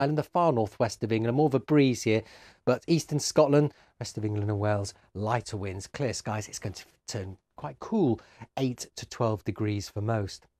in the far northwest of England, more of a breeze here, but eastern Scotland, rest of England and Wales, lighter winds, clear skies. It's going to turn quite cool, 8 to 12 degrees for most.